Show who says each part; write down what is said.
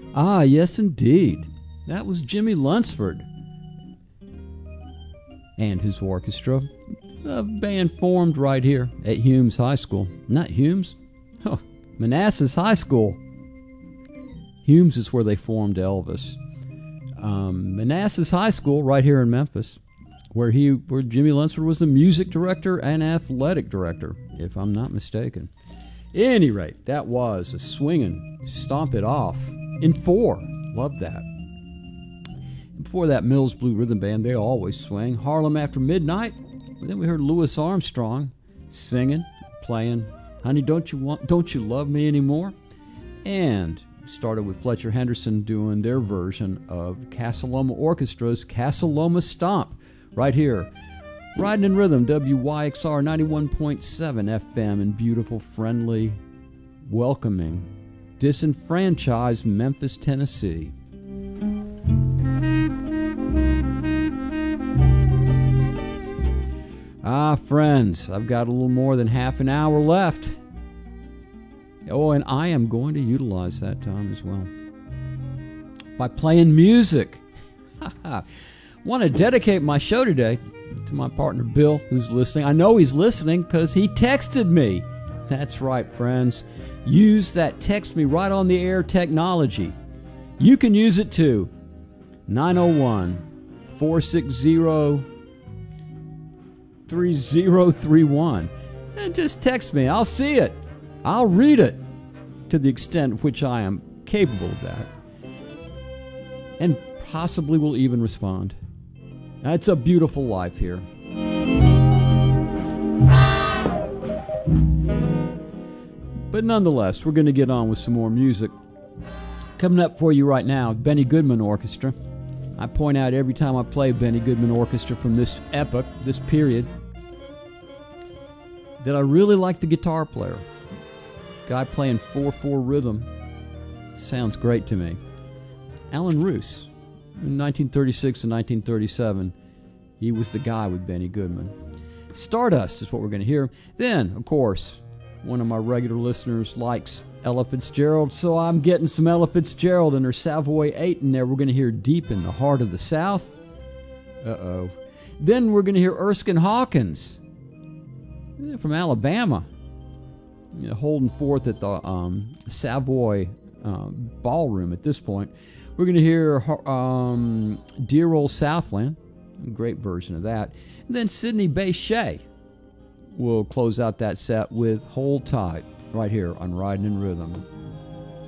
Speaker 1: Ah, yes, indeed. That was Jimmy Lunsford and his orchestra, a band formed right here at Humes High School. Not Humes, Manassas High School. Humes is where they formed Elvis. Manassas High School, right here in Memphis, where Jimmy Lunsford was the music director and athletic director, if I'm not mistaken. At any rate, that was a swinging Stomp It Off in 4. Love that. And before that, Mills Blue Rhythm Band, they always swing. Harlem After Midnight. And then we heard Louis Armstrong singing, playing Honey, Don't You Love Me Anymore? And started with Fletcher Henderson doing their version of Casa Loma Orchestra's Casa Loma Stomp right here. Riding in Rhythm, WYXR 91.7 FM in beautiful, friendly, welcoming, disenfranchised Memphis, Tennessee. Ah, friends, I've got a little more than half an hour left. Oh, and I am going to utilize that time as well by playing music. Want to dedicate my show today to my partner Bill, who's listening. I know he's listening because he texted me. That's right, friends. Use that text me right on the air technology. You can use it too. 901-460-3031. And just text me. I'll see it. I'll read it to the extent which I am capable of that. And possibly will even respond. It's a beautiful life here. But nonetheless, we're going to get on with some more music. Coming up for you right now, Benny Goodman Orchestra. I point out every time I play Benny Goodman Orchestra from this epoch, this period, that I really like the guitar player. Guy playing 4/4 rhythm. Sounds great to me. Alan Roos. In 1936 and 1937, he was the guy with Benny Goodman. Stardust is what we're going to hear. Then, of course, one of my regular listeners likes Ella Fitzgerald, so I'm getting some Ella Fitzgerald and her Savoy 8 in there. We're going to hear Deep in the Heart of the South. Uh-oh. Then we're going to hear Erskine Hawkins from Alabama, holding forth at the Savoy Ballroom at this point. We're going to hear Dear Old Southland, a great version of that. And then Sidney Bechet will close out that set with Hold Tight right here on Riding in Rhythm.